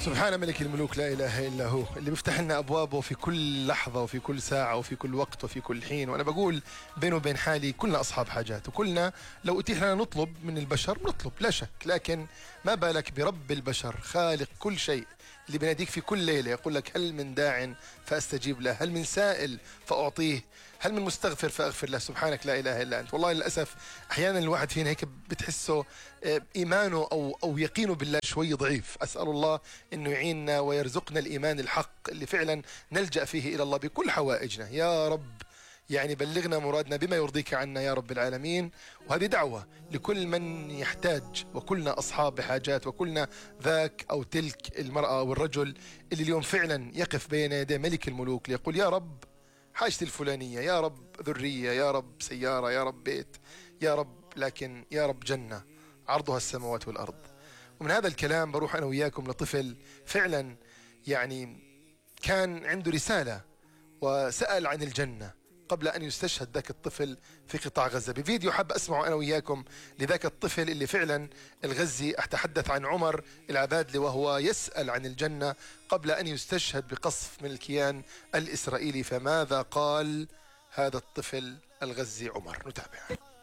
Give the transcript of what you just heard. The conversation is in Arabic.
سبحان ملك الملوك لا إله إلا هو اللي بيفتح لنا أبوابه في كل لحظة وفي كل ساعة وفي كل وقت وفي كل حين. وأنا بقول بيني وبين حالي كلنا أصحاب حاجات، وكلنا لو أتيح لنا نطلب من البشر نطلب لا شك، لكن ما بالك برب البشر خالق كل شيء اللي بيناديك في كل ليلة يقول لك هل من داع فأستجيب له، هل من سائل فأعطيه، هل من مستغفر فأغفر له. سبحانك لا إله إلا أنت. والله للأسف أحيانا الواحد فينا هيك بتحسه إيمانه أو يقينه بالله شوي ضعيف. أسأل الله أنه يعيننا ويرزقنا الإيمان الحق اللي فعلا نلجأ فيه إلى الله بكل حوائجنا. يا رب يعني بلغنا مرادنا بما يرضيك عنا يا رب العالمين. وهذه دعوة لكل من يحتاج، وكلنا أصحاب بحاجات، وكلنا ذاك أو تلك المرأة أو الرجل اللي اليوم فعلا يقف بين يدي ملك الملوك ليقول يا رب حاجتي الفلانية، يا رب ذرية، يا رب سيارة، يا رب بيت، يا رب، لكن يا رب جنة عرضها السماوات والأرض. ومن هذا الكلام بروح أنا وياكم لطفل فعلا يعني كان عنده رسالة وسأل عن الجنة قبل أن يستشهد ذاك الطفل في قطاع غزة. بفيديو حاب أسمعه أنا وياكم لذاك الطفل اللي فعلا الغزي. أتحدث عن عمر العبادلي وهو يسأل عن الجنة قبل أن يستشهد بقصف من الكيان الإسرائيلي. فماذا قال هذا الطفل الغزي عمر؟ نتابع.